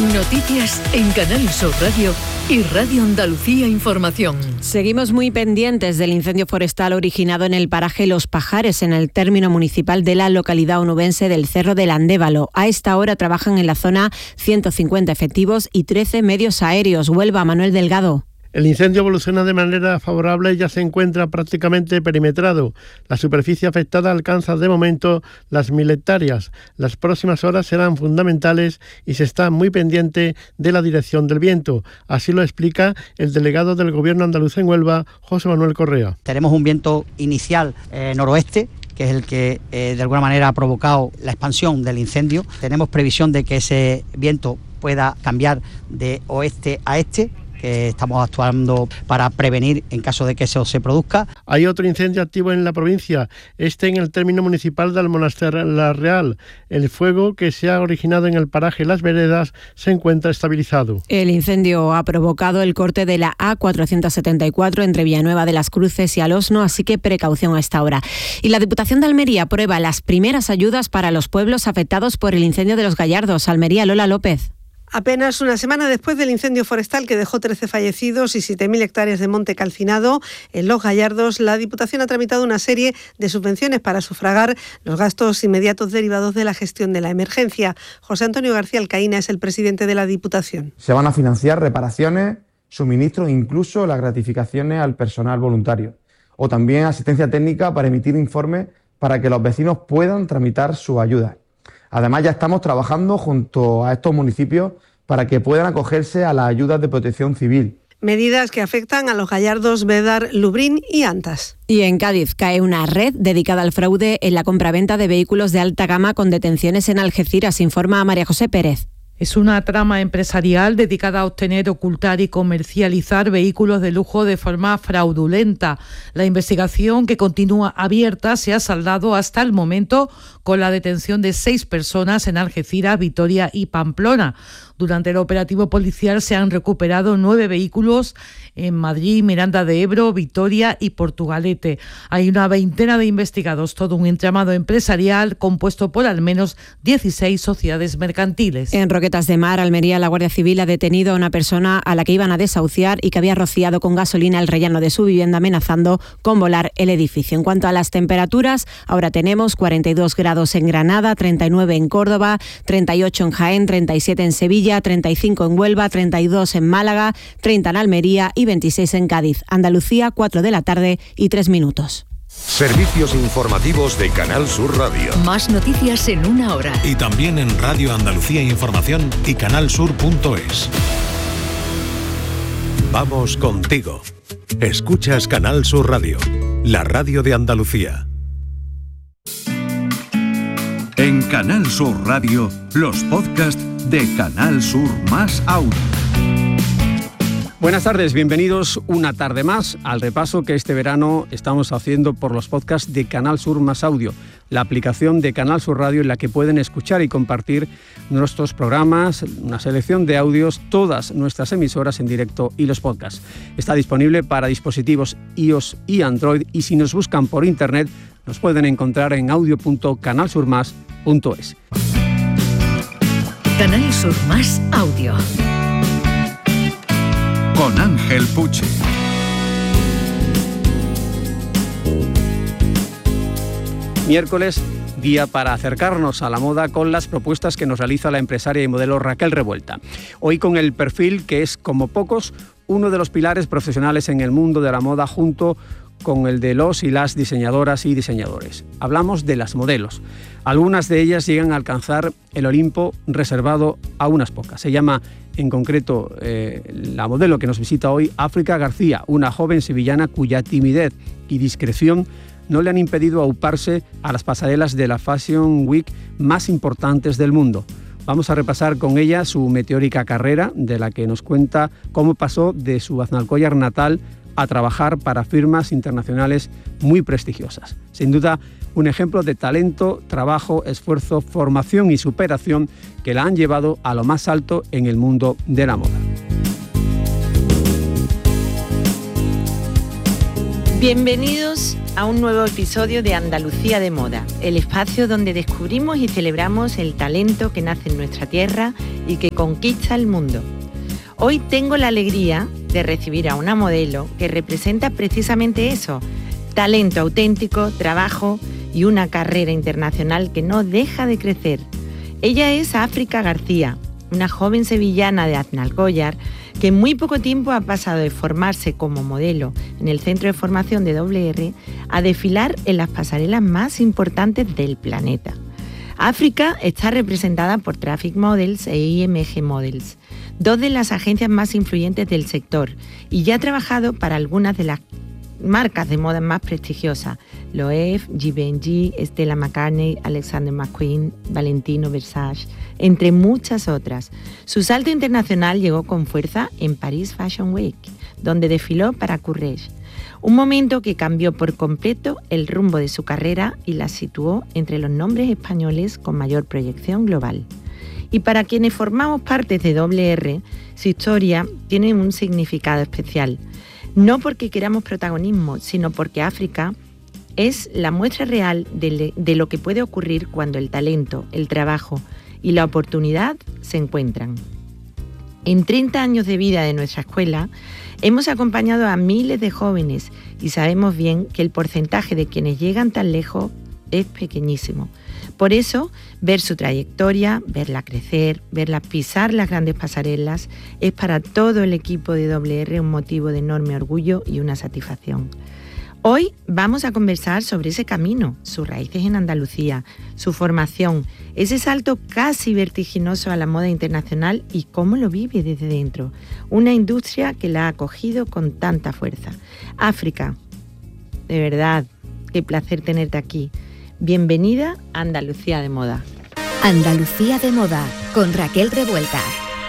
Noticias en Canal Sur Radio y Radio Andalucía Información. Seguimos muy pendientes del incendio forestal originado en el paraje Los Pajares, en el término municipal de la localidad onubense del Cerro del Andévalo. A esta hora trabajan en la zona 150 efectivos y 13 medios aéreos. Huelva, Manuel Delgado. El incendio evoluciona de manera favorable y ya se encuentra prácticamente perimetrado. La superficie afectada alcanza de momento las 1000 hectáreas. Las próximas horas serán fundamentales y se está muy pendiente de la dirección del viento. Así lo explica el delegado del Gobierno andaluz en Huelva, José Manuel Correa. Tenemos un viento inicial noroeste, que es el que de alguna manera ha provocado la expansión del incendio. Tenemos previsión de que ese viento pueda cambiar de oeste a este, que estamos actuando para prevenir en caso de que eso se produzca. Hay otro incendio activo en la provincia, en el término municipal de Almonaster La Real. El fuego que se ha originado en el paraje Las Veredas se encuentra estabilizado. El incendio ha provocado el corte de la A474 entre Villanueva de las Cruces y Alosno, así que precaución a esta hora. Y la Diputación de Almería aprueba las primeras ayudas para los pueblos afectados por el incendio de Los Gallardos. Almería, Lola López. Apenas una semana después del incendio forestal que dejó 13 fallecidos y 7.000 hectáreas de monte calcinado en Los Gallardos, la Diputación ha tramitado una serie de subvenciones para sufragar los gastos inmediatos derivados de la gestión de la emergencia. José Antonio García Alcaína es el presidente de la Diputación. Se van a financiar reparaciones, suministros, incluso las gratificaciones al personal voluntario, o también asistencia técnica para emitir informes para que los vecinos puedan tramitar su ayuda. Además, ya estamos trabajando junto a estos municipios para que puedan acogerse a las ayudas de protección civil. Medidas que afectan a Los Gallardos, Bédar, Lubrín y Antas. Y en Cádiz cae una red dedicada al fraude en la compraventa de vehículos de alta gama con detenciones en Algeciras, informa María José Pérez. Es una trama empresarial dedicada a obtener, ocultar y comercializar vehículos de lujo de forma fraudulenta. La investigación, que continúa abierta, se ha saldado hasta el momento con la detención de 6 personas en Algeciras, Vitoria y Pamplona. Durante el operativo policial se han recuperado 9 vehículos en Madrid, Miranda de Ebro, Vitoria y Portugalete. Hay una veintena de investigados, todo un entramado empresarial compuesto por al menos 16 sociedades mercantiles. En Roquetas de Mar, Almería, la Guardia Civil ha detenido a una persona a la que iban a desahuciar y que había rociado con gasolina el rellano de su vivienda, amenazando con volar el edificio. En cuanto a las temperaturas, ahora tenemos 42 grados en Granada, 39 en Córdoba, 38 en Jaén, 37 en Sevilla, 35 en Huelva, 32 en Málaga, 30 en Almería y 26 en Cádiz. Andalucía, 4 de la tarde y 3 minutos. Servicios informativos de Canal Sur Radio. Más noticias en una hora. Y también en Radio Andalucía Información y canalsur.es. Vamos contigo. Escuchas Canal Sur Radio, la radio de Andalucía. En Canal Sur Radio, los podcasts de Canal Sur Más Audio. Buenas tardes, bienvenidos una tarde más al repaso que este verano estamos haciendo por los podcasts de Canal Sur Más Audio, la aplicación de Canal Sur Radio en la que pueden escuchar y compartir nuestros programas, una selección de audios, todas nuestras emisoras en directo y los podcasts. Está disponible para dispositivos iOS y Android, y si nos buscan por internet nos pueden encontrar en audio.canalsurmas.es. Canal Sur Más Audio. Con Ángel Puche. Miércoles, día para acercarnos a la moda con las propuestas que nos realiza la empresaria y modelo Raquel Revuelta. Hoy con el perfil que es, como pocos, uno de los pilares profesionales en el mundo de la moda, junto con el de los y las diseñadoras y diseñadores. Hablamos de las modelos. Algunas de ellas llegan a alcanzar el Olimpo reservado a unas pocas. Se llama, en concreto, la modelo que nos visita hoy, África García, una joven sevillana cuya timidez y discreción no le han impedido auparse a las pasarelas de la Fashion Week más importantes del mundo. Vamos a repasar con ella su meteórica carrera, de la que nos cuenta cómo pasó de su Aznalcóllar natal a trabajar para firmas internacionales muy prestigiosas. Sin duda, un ejemplo de talento, trabajo, esfuerzo, formación y superación que la han llevado a lo más alto en el mundo de la moda. Bienvenidos a un nuevo episodio de Andalucía de Moda, el espacio donde descubrimos y celebramos el talento que nace en nuestra tierra y que conquista el mundo. Hoy tengo la alegría de recibir a una modelo que representa precisamente eso: talento auténtico, trabajo y una carrera internacional que no deja de crecer. Ella es África García, una joven sevillana de Aznalcóllar que en muy poco tiempo ha pasado de formarse como modelo en el centro de formación de WR a desfilar en las pasarelas más importantes del planeta. África está representada por Traffic Models e IMG Models, dos de las agencias más influyentes del sector, y ya ha trabajado para algunas de las marcas de moda más prestigiosas: Loewe, Givenchy, Stella McCartney, Alexander McQueen, Valentino, Versace, entre muchas otras. Su salto internacional llegó con fuerza en Paris Fashion Week, donde desfiló para Courrèges, un momento que cambió por completo el rumbo de su carrera y la situó entre los nombres españoles con mayor proyección global. Y para quienes formamos parte de WR, su historia tiene un significado especial. No porque queramos protagonismo, sino porque África es la muestra real de lo que puede ocurrir cuando el talento, el trabajo y la oportunidad se encuentran. En 30 años de vida de nuestra escuela, hemos acompañado a miles de jóvenes y sabemos bien que el porcentaje de quienes llegan tan lejos es pequeñísimo. Por eso, ver su trayectoria, verla crecer, verla pisar las grandes pasarelas, es para todo el equipo de WR un motivo de enorme orgullo y una satisfacción. Hoy vamos a conversar sobre ese camino, sus raíces en Andalucía, su formación, ese salto casi vertiginoso a la moda internacional y cómo lo vive desde dentro, una industria que la ha acogido con tanta fuerza. África, de verdad, qué placer tenerte aquí. Bienvenida a Andalucía de Moda. Andalucía de Moda, con Raquel Revuelta.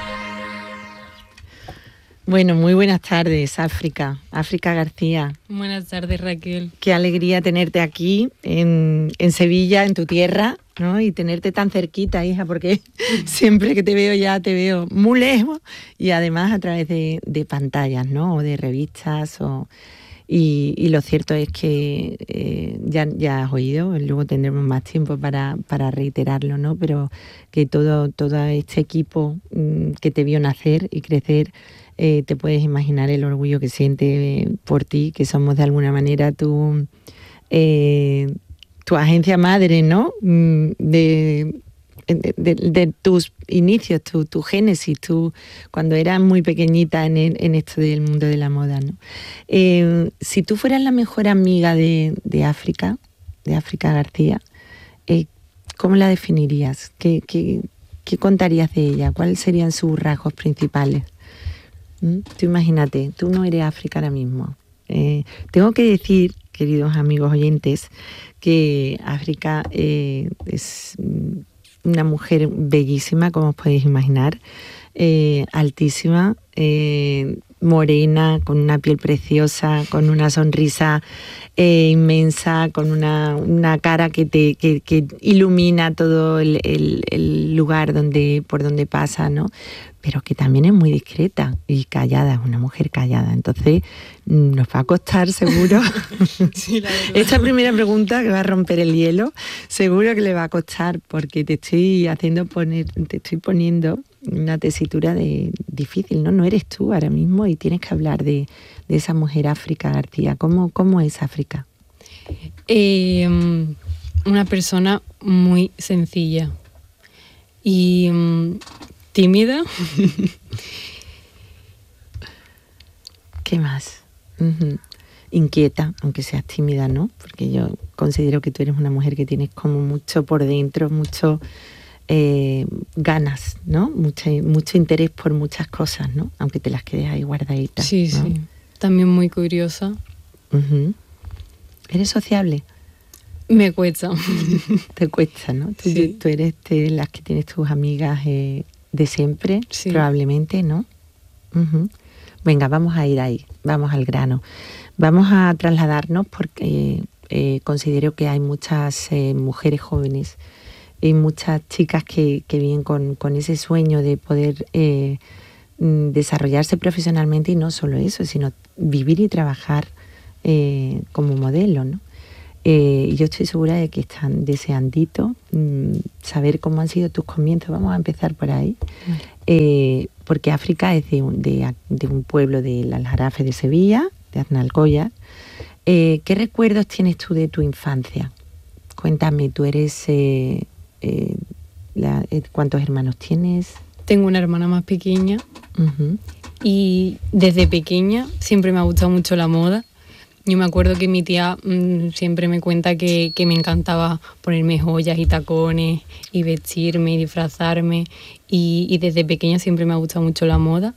Bueno, muy buenas tardes, África García. Buenas tardes, Raquel. Qué alegría tenerte aquí en Sevilla, en tu tierra, ¿no? Y tenerte tan cerquita, hija, porque siempre que te veo ya te veo muy lejos y además a través de pantallas, ¿no? O de revistas Y lo cierto es que ya has oído, luego tendremos más tiempo para reiterarlo, ¿no? Pero que todo este equipo que te vio nacer y crecer, te puedes imaginar el orgullo que siente por ti, que somos de alguna manera tu agencia madre, ¿no? De tus inicios, tu génesis, cuando eras muy pequeñita en esto del mundo de la moda, ¿no? Si tú fueras la mejor amiga de África García, ¿cómo la definirías? ¿Qué contarías de ella? ¿Cuáles serían sus rasgos principales? Tú imagínate, tú no eres África ahora mismo. Tengo que decir, queridos amigos oyentes, que África es una mujer bellísima, como os podéis imaginar, altísima, morena, con una piel preciosa, con una sonrisa inmensa, con una cara que ilumina todo el lugar por donde pasa, ¿no? Pero que también es muy discreta y callada, es una mujer callada. Entonces, nos va a costar seguro. Sí, esta primera pregunta, que va a romper el hielo, seguro que le va a costar, porque te estoy poniendo una tesitura difícil, ¿no? No eres tú ahora mismo y tienes que hablar de esa mujer África García. ¿Cómo es África? Una persona muy sencilla y tímida. ¿Qué más? Inquieta, aunque seas tímida, ¿no? Porque yo considero que tú eres una mujer que tienes como mucho por dentro, mucho ganas, ¿no? Mucho interés por muchas cosas, ¿no? Aunque te las quedes ahí guardaditas. Sí, ¿no? sí. También muy curiosa. ¿Eres sociable? Me cuesta. Te cuesta, ¿no? Sí. Tú eres de las que tienes tus amigas de siempre, sí, probablemente, ¿no? Venga, vamos a ir ahí, vamos al grano. Vamos a trasladarnos porque considero que hay muchas mujeres jóvenes y muchas chicas que vienen con ese sueño de poder desarrollarse profesionalmente, y no solo eso, sino vivir y trabajar como modelo, ¿no? Y yo estoy segura de que están deseandito saber cómo han sido tus comienzos. Vamos a empezar por ahí. Porque África es de un pueblo del Aljarafe de Sevilla, de Aznalcóllar. ¿Qué recuerdos tienes tú de tu infancia? Cuéntame, tú eres... ¿cuántos hermanos tienes? Tengo una hermana más pequeña. Uh-huh. Y desde pequeña siempre me ha gustado mucho la moda. Yo me acuerdo que mi tía siempre me cuenta que me encantaba ponerme joyas y tacones y vestirme y disfrazarme. Y desde pequeña siempre me ha gustado mucho la moda.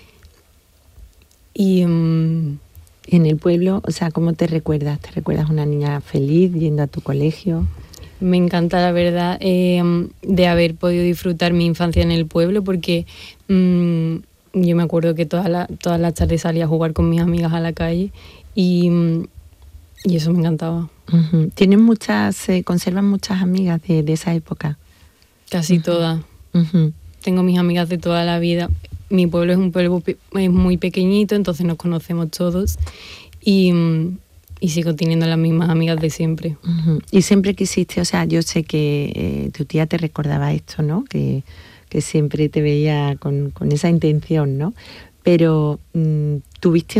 Y en el pueblo, o sea, ¿cómo te recuerdas? ¿Te recuerdas una niña feliz yendo a tu colegio? Me encanta, la verdad, de haber podido disfrutar mi infancia en el pueblo, porque yo me acuerdo que todas las tardes salía a jugar con mis amigas a la calle y eso me encantaba. Uh-huh. ¿Conservan muchas amigas de esa época? Casi todas. Uh-huh. Tengo mis amigas de toda la vida. Mi pueblo es un pueblo muy pequeñito, entonces nos conocemos todos y sigo teniendo las mismas amigas de siempre. Uh-huh. Y siempre quisiste, o sea, yo sé que tu tía te recordaba esto, ¿no? Que siempre te veía con esa intención, ¿no? Pero ¿tuviste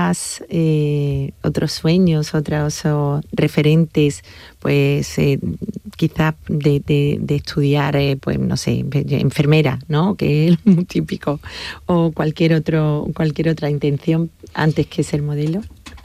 otros sueños, otros referentes, pues quizás de estudiar, pues no sé, enfermera, ¿no? Que es muy típico, o cualquier otra intención antes que ser modelo?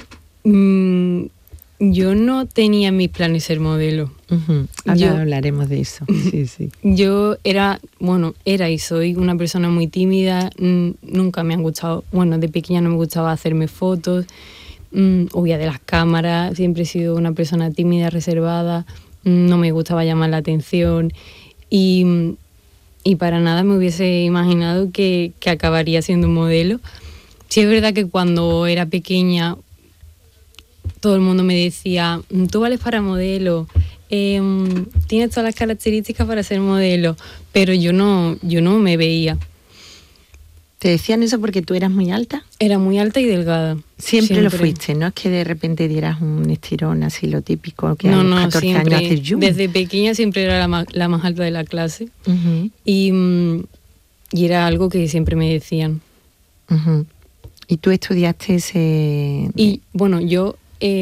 Yo no tenía en mis planes ser modelo. Uh-huh. Ahora hablaremos de eso. Sí, sí. Yo era y soy una persona muy tímida. Nunca me han gustado, de pequeña no me gustaba hacerme fotos, huía de las cámaras, siempre he sido una persona tímida, reservada, no me gustaba llamar la atención y para nada me hubiese imaginado que acabaría siendo modelo. Sí es verdad que cuando era pequeña todo el mundo me decía, tú vales para modelo, tienes todas las características para ser modelo, pero yo no me veía. ¿Te decían eso porque tú eras muy alta? Era muy alta y delgada. Siempre lo fuiste, no es que de repente dieras un estirón así, lo típico, que no, a los 14 siempre, años haces yoga. Desde pequeña siempre era la más alta de la clase. Uh-huh. Y era algo que siempre me decían. Uh-huh. ¿Y tú estudiaste yo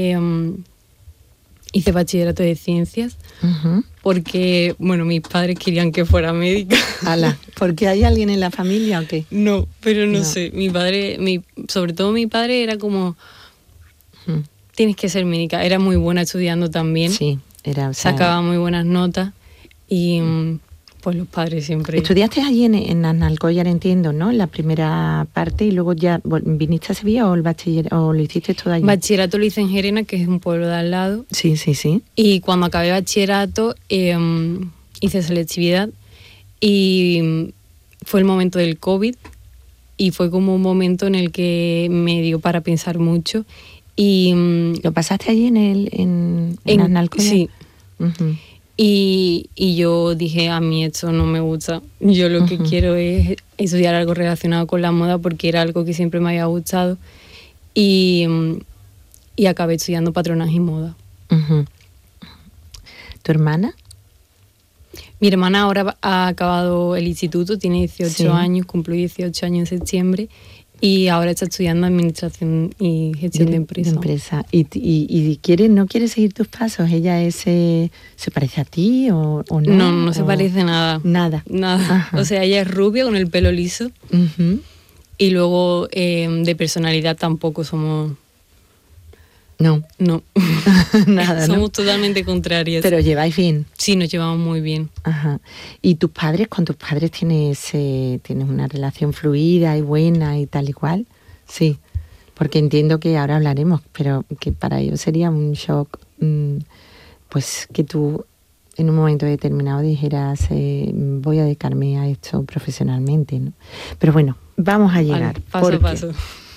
hice bachillerato de ciencias. Uh-huh. Porque, mis padres querían que fuera médica. Ala, ¿porque hay alguien en la familia o qué? No, pero no sé. Mi padre, sobre todo mi padre era como, tienes que ser médica. Era muy buena estudiando también. Sí, sacaba muy buenas notas y pues los padres siempre... ¿Estudiaste allí en Aznalcóllar, entiendo, no? En la primera parte y luego ya viniste a Sevilla o el bachillerato, o lo hiciste todo allí. Bachillerato lo hice en Gerena, que es un pueblo de al lado. Sí. Y cuando acabé bachillerato hice selectividad y fue el momento del COVID y fue como un momento en el que me dio para pensar mucho. Y ¿lo pasaste allí en Aznalcóllar? Sí. Uh-huh. Y yo dije, a mí esto no me gusta. Yo lo que quiero es estudiar algo relacionado con la moda porque era algo que siempre me había gustado. Y acabé estudiando patronaje y moda. Uh-huh. ¿Tu hermana? Mi hermana ahora ha acabado el instituto, tiene 18 años, cumplió 18 años en septiembre. Y ahora está estudiando Administración y Gestión de Empresa. ¿Y no quiere seguir tus pasos? ¿Ella se parece a ti o no? No se parece nada. Nada. Ajá. O sea, ella es rubia con el pelo liso. Uh-huh. Y luego de personalidad tampoco somos... No. Nada, somos totalmente contrarias. ¿Pero lleváis bien? Sí, nos llevamos muy bien. Ajá. ¿Y con tus padres tienes una relación fluida y buena y tal y cual? Sí. Porque entiendo que ahora hablaremos, pero que para ellos sería un shock, pues que tú en un momento determinado dijeras, voy a dedicarme a esto profesionalmente, ¿no? Pero bueno, vamos a llegar. Paso a paso.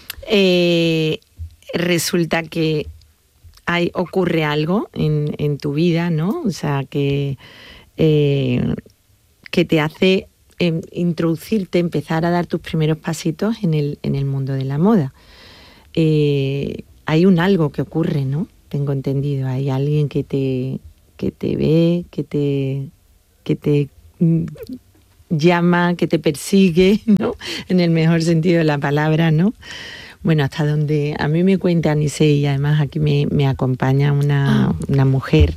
Resulta que ocurre algo en tu vida, ¿no? O sea, que te hace introducirte, empezar a dar tus primeros pasitos en el mundo de la moda. Hay un algo que ocurre, ¿no? tengo entendido. Hay alguien que te ve, que te llama, que te persigue, ¿no? En el mejor sentido de la palabra, ¿no? Bueno, hasta donde a mí me cuentan, y sé, y además aquí me acompaña una mujer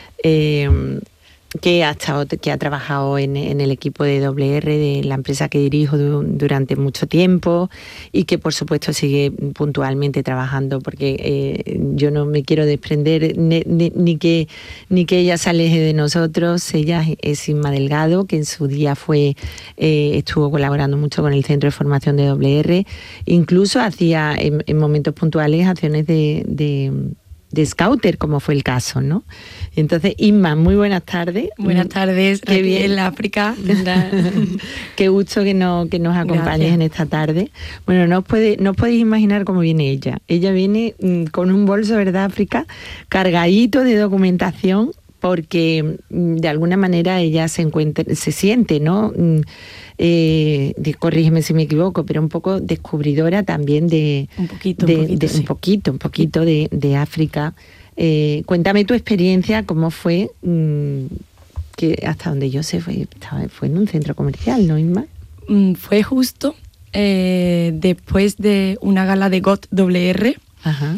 que ha trabajado en el equipo de WR, de la empresa que dirijo durante mucho tiempo, y que por supuesto sigue puntualmente trabajando, porque yo no me quiero desprender ni que ella se aleje de nosotros. Ella es Inma Delgado, que en su día estuvo colaborando mucho con el Centro de Formación de WR, incluso hacía en momentos puntuales acciones de scouter, como fue el caso, ¿no? Entonces, Inma, muy buenas tardes. Buenas tardes, qué bien, en la África. Qué gusto que nos acompañes. Gracias. En esta tarde. Bueno, no podéis imaginar cómo viene ella. Ella viene con un bolso, ¿verdad, África? Cargadito de documentación, porque de alguna manera ella se siente, ¿no? Corrígeme si me equivoco, pero un poco descubridora también de África. Cuéntame tu experiencia, cómo fue, que hasta donde yo sé fue en un centro comercial, ¿no, Inma? Fue justo después de una gala de GOT WR. Ajá.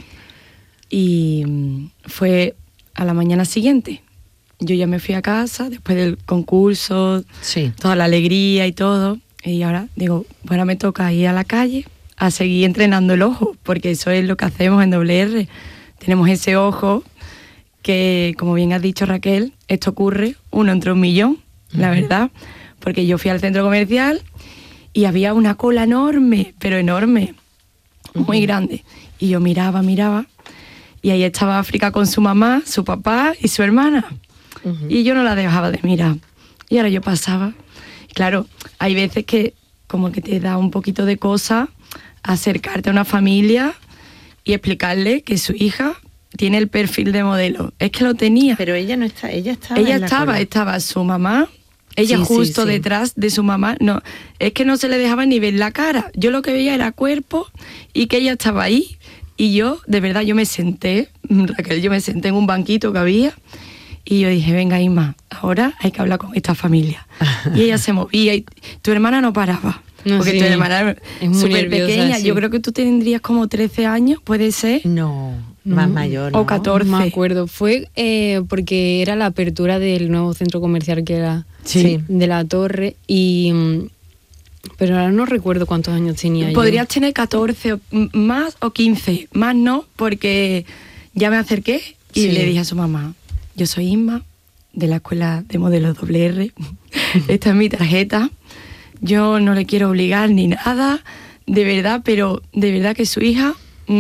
Y fue a la mañana siguiente. Yo ya me fui a casa después del concurso, sí, toda la alegría y todo. Y ahora digo, bueno, me toca ir a la calle a seguir entrenando el ojo, porque eso es lo que hacemos en WR. Tenemos ese ojo que, como bien has dicho, Raquel, esto ocurre uno entre 1.000.000, la verdad. Porque yo fui al centro comercial y había una cola enorme, pero enorme, muy grande. Y yo miraba, y ahí estaba África con su mamá, su papá y su hermana. Y yo no la dejaba de mirar. Y ahora yo pasaba. Claro, hay veces que como que te da un poquito de cosa acercarte a una familia y explicarle que su hija tiene el perfil de modelo. Es que lo tenía. Pero ella no está, ella estaba su mamá, ella justo detrás de su mamá. No, es que no se le dejaba ni ver la cara. Yo lo que veía era cuerpo y que ella estaba ahí. Y yo, de verdad, yo me senté, Raquel, en un banquito que había. Y yo dije, venga, Inma, ahora hay que hablar con esta familia. Y ella se movía y tu hermana no paraba. No, porque tu hermana es súper pequeña. Sí. Yo creo que tú tendrías como 13 años, ¿puede ser? No, más mayor, ¿no? O 14. No me acuerdo. Fue porque era la apertura del nuevo centro comercial que era de la Torre. Pero ahora no recuerdo cuántos años tenía. Podrías tener 14 más o 15. Más no, porque ya me acerqué y le dije a su mamá, yo soy Inma, de la Escuela de Modelos WR. Esta es mi tarjeta. Yo no le quiero obligar ni nada, de verdad, pero de verdad que su hija,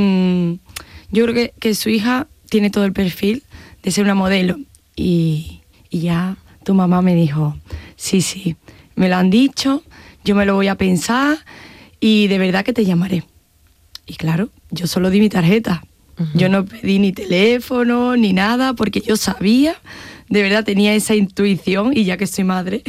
yo creo que su hija tiene todo el perfil de ser una modelo. Y ya tu mamá me dijo, sí, me lo han dicho, yo me lo voy a pensar y de verdad que te llamaré. Y claro, yo solo di mi tarjeta. Yo no pedí ni teléfono ni nada porque yo sabía, de verdad tenía esa intuición, y ya que soy madre,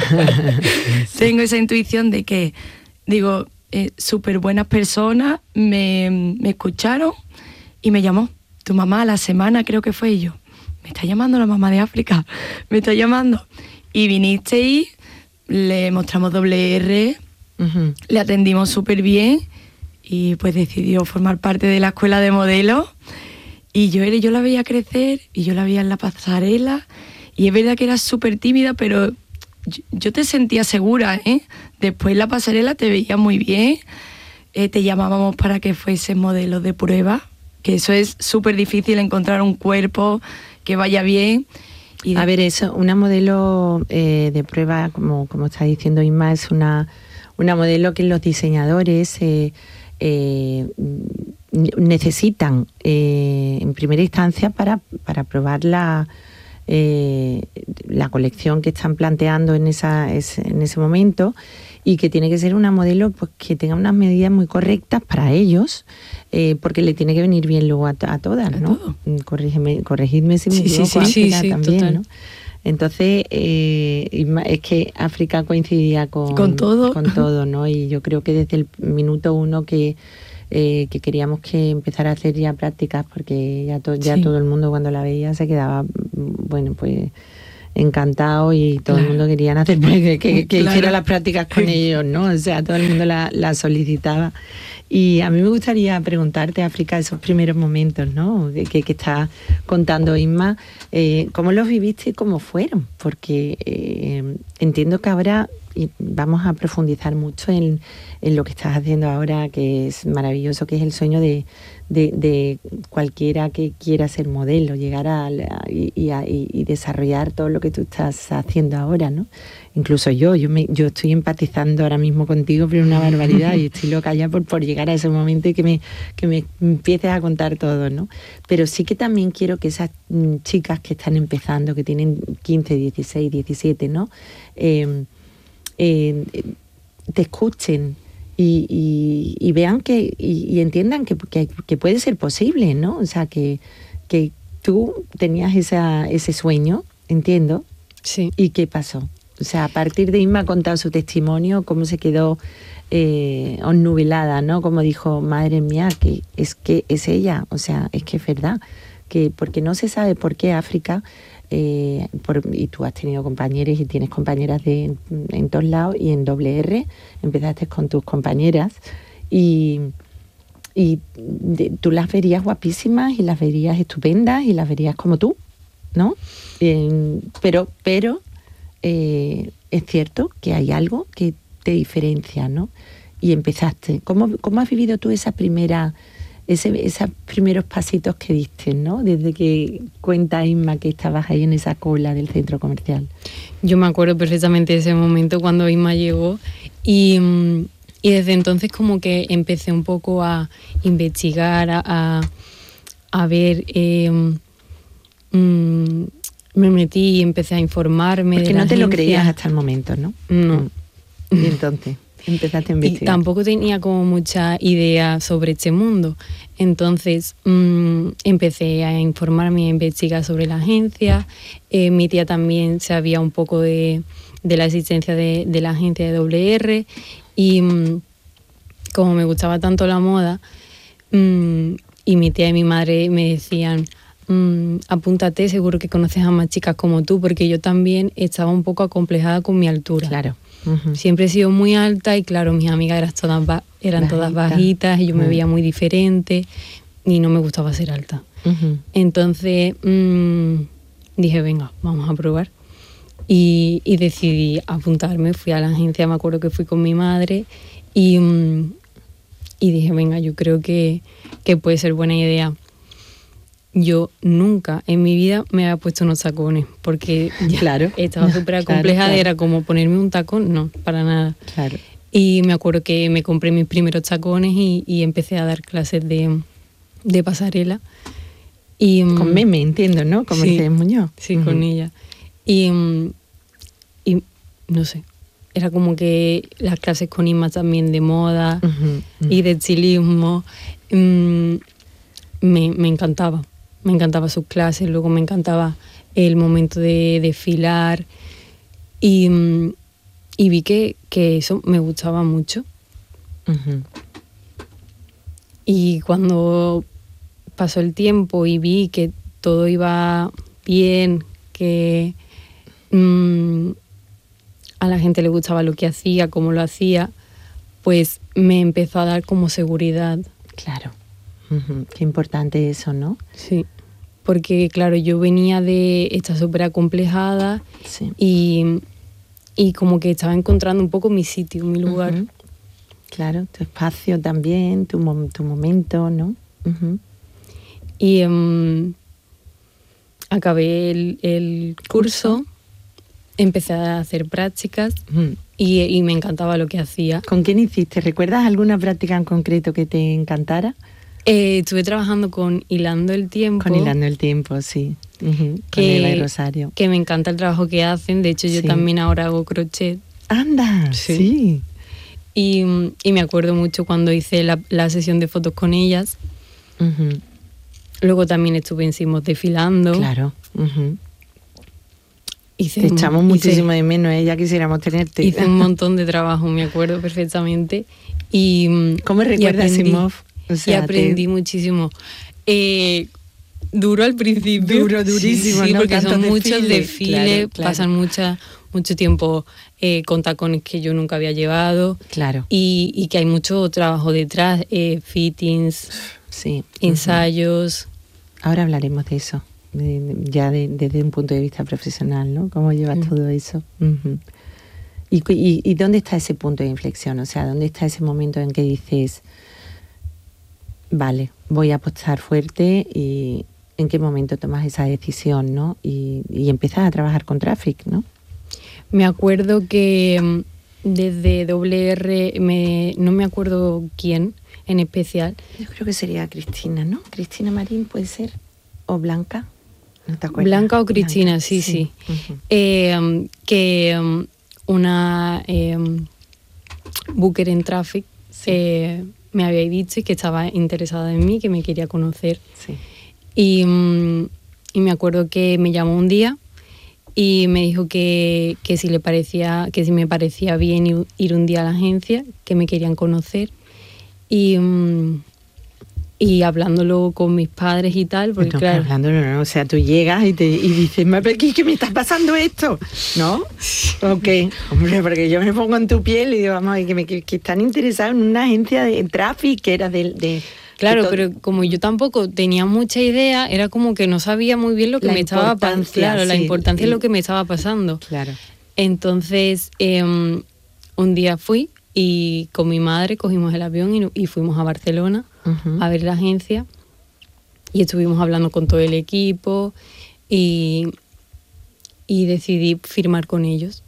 tengo esa intuición de que, digo, súper buenas personas me escucharon y me llamó. Tu mamá a la semana creo que fue, y yo, me está llamando la mamá de África, me está llamando. Y viniste y le mostramos WR, le atendimos súper bien. Y pues decidió formar parte de la escuela de modelos, y yo la veía crecer y yo la veía en la pasarela, y es verdad que era súper tímida, pero yo te sentía segura, ¿eh? Después en la pasarela te veía muy bien, te llamábamos para que fuese modelo de prueba, que eso es súper difícil, encontrar un cuerpo que vaya bien. Y a ver, eso, una modelo de prueba, como está diciendo Inma, es una modelo que los diseñadores necesitan en primera instancia para probar la colección que están planteando en ese momento, y que tiene que ser una modelo pues que tenga unas medidas muy correctas para ellos, porque le tiene que venir bien luego a todas, ¿no? Corregidme si me equivoco, sí, también, total. ¿no? Entonces, es que África coincidía con todo, ¿no? Y yo creo que desde el minuto uno que que queríamos que empezara a hacer ya prácticas, porque ya todo el mundo cuando la veía se quedaba, bueno, pues encantado, y todo el mundo quería hacer que hiciera las prácticas con ellos, ¿no? O sea, todo el mundo la solicitaba. Y a mí me gustaría preguntarte, África, esos primeros momentos, ¿no?, que está contando Inma, ¿cómo los viviste y cómo fueron? Porque entiendo que ahora vamos a profundizar mucho en lo que estás haciendo ahora, que es maravilloso, que es el sueño de cualquiera que quiera ser modelo, llegar y desarrollar todo lo que tú estás haciendo ahora, ¿no? Incluso yo estoy empatizando ahora mismo contigo, pero una barbaridad, y estoy loca ya por llegar a ese momento y que me empieces a contar todo, ¿no? Pero sí que también quiero que esas chicas que están empezando, que tienen 15, 16, 17, ¿no?, te escuchen y vean y entiendan que puede ser posible, ¿no? O sea, que tú tenías ese sueño, entiendo. Sí. ¿Y qué pasó? O sea, a partir de Inma ha contado su testimonio, cómo se quedó onnubilada, ¿no? Como dijo, madre mía, que es ella. O sea, es que es verdad. Porque no se sabe por qué África, y tú has tenido compañeros y tienes compañeras en todos lados, y en WR empezaste con tus compañeras y tú las verías guapísimas y las verías estupendas y las verías como tú, ¿no? Pero es cierto que hay algo que te diferencia, ¿no? Y empezaste. ¿Cómo has vivido tú esos primeros pasitos que diste, ¿no? Desde que cuenta Inma que estabas ahí en esa cola del centro comercial. Yo me acuerdo perfectamente de ese momento cuando Inma llegó, y desde entonces como que empecé un poco a investigar, a ver, me metí y empecé a informarme. Porque de la no te lo agencia. creías hasta el momento, ¿no? No. Y entonces empezaste a investigar. Y tampoco tenía como mucha idea sobre este mundo. Entonces empecé a informarme y a investigar sobre la agencia. Mi tía también sabía un poco de la existencia de la agencia de WR, y como me gustaba tanto la moda, y mi tía y mi madre me decían, apúntate, seguro que conoces a más chicas como tú, porque yo también estaba un poco acomplejada con mi altura. Claro. Uh-huh. Siempre he sido muy alta, y claro, mis amigas eran todas bajitas, y yo me veía muy diferente y no me gustaba ser alta. Uh-huh. Entonces dije, venga, vamos a probar, y decidí apuntarme. Fui a la agencia, me acuerdo que fui con mi madre, y dije, venga, yo creo que puede ser buena idea. Yo nunca en mi vida me había puesto unos tacones, porque claro, estaba súper acomplejada, claro. Era como ponerme un tacón, no, para nada. Claro. Y me acuerdo que me compré mis primeros tacones y empecé a dar clases de pasarela. Y, con Meme, entiendo, ¿no? Como Mercedes Muñoz. Sí, con ella. Y no sé, era como que las clases con Inma también de moda y de estilismo, me encantaba. Me encantaba sus clases, luego me encantaba el momento de desfilar, y vi que eso me gustaba mucho. Uh-huh. Y cuando pasó el tiempo y vi que todo iba bien, que a la gente le gustaba lo que hacía, cómo lo hacía, pues me empezó a dar como seguridad. Claro. Uh-huh. Qué importante eso, ¿no? Sí, porque claro, yo venía de estar súper acomplejada, sí. y como que estaba encontrando un poco mi sitio, mi lugar. Uh-huh. Claro, tu espacio también, tu momento, ¿no? Uh-huh. Y acabé el curso, empecé a hacer prácticas, uh-huh. y me encantaba lo que hacía. ¿Con quién hiciste? ¿Recuerdas alguna práctica en concreto que te encantara? Estuve trabajando con Hilando el Tiempo. Con Hilando el Tiempo, sí. Uh-huh. Con Eva y Rosario. Que me encanta el trabajo que hacen. De hecho, yo también ahora hago crochet. ¡Anda! Sí. Y me acuerdo mucho cuando hice la sesión de fotos con ellas. Uh-huh. Luego también estuve en Simos desfilando. Claro. Uh-huh. Te echamos muchísimo de menos, ya quisiéramos tenerte. Hice un montón de trabajo, me acuerdo perfectamente. Y ¿cómo recuerdas Simov? O sea, y aprendí muchísimo. Duro al principio. Durísimo, sí, ¿no? porque son muchos desfiles, desfiles, claro. pasan mucho tiempo con tacones que yo nunca había llevado. Claro. Y que hay mucho trabajo detrás, fittings, ensayos. Ahora hablaremos de eso, desde un punto de vista profesional, ¿no? ¿Cómo llevas todo eso? ¿Y dónde está ese punto de inflexión? O sea, ¿dónde está ese momento en que dices, vale, voy a apostar fuerte? Y ¿en qué momento tomas esa decisión, ¿no? Y empiezas a trabajar con Traffic, ¿no? Me acuerdo que desde WR, no me acuerdo quién en especial. Yo creo que sería Cristina, ¿no? Cristina Marín, ¿puede ser? ¿O Blanca? ¿No te acuerdas? Blanca o Cristina, Blanca, sí. Uh-huh. Que una booker en Traffic me había dicho y que estaba interesada en mí, que me quería conocer. Sí. Y me acuerdo que me llamó un día y me dijo que si me parecía bien ir un día a la agencia, que me querían conocer. Y hablándolo con mis padres y tal, porque no, claro... Hablándolo, no, o sea, tú llegas y dices, ¿qué me está pasando esto? ¿No? Ok, hombre, porque yo me pongo en tu piel y digo, vamos, que están interesados en una agencia de Traffic que era de Claro, pero como yo tampoco tenía mucha idea, era como que no sabía muy bien lo que me estaba pasando. Claro, la importancia de lo que me estaba pasando. Claro. Entonces, un día fui y con mi madre cogimos el avión y fuimos a Barcelona a ver la agencia y estuvimos hablando con todo el equipo y decidí firmar con ellos.